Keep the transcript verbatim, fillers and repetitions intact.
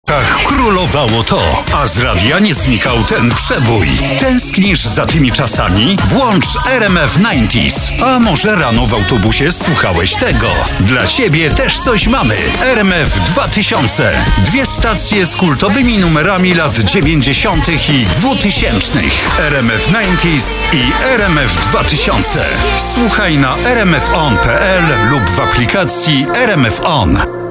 Tak królowało to, a z radia nie znikał ten przebój. Tęsknisz za tymi czasami? Włącz R M F dziewięćdziesiąt. A może rano w autobusie słuchałeś tego? Dla ciebie też coś mamy. R M F dwa tysiące. Dwie stacje z kultowymi numerami lat dziewięćdziesiątych i dwutysięcznych. R M F dziewięćdziesiąt i R M F dwa tysiące. Słuchaj na r m f on kropka p l lub w aplikacji R M F On.